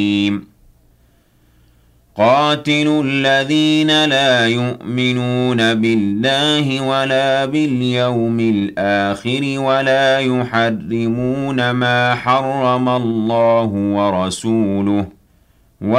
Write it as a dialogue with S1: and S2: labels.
S1: قاتلوا الذين لا يؤمنون بالله ولا باليوم الآخر ولا يحرمون ما حرم الله ورسوله